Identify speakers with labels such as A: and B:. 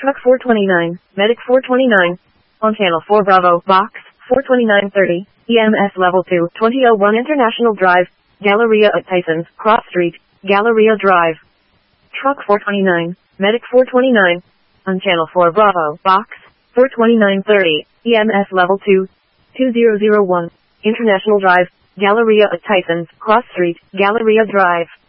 A: Truck 429, Medic 429. On Channel 4 Bravo, Box 42930, EMS Level 2, 2001 International Drive, Galleria at Tysons, Cross Street, Galleria Drive. Truck 429, Medic 429. On Channel 4 Bravo, Box 42930, EMS Level 2, 2001, International Drive, Galleria at Tysons, Cross Street, Galleria Drive.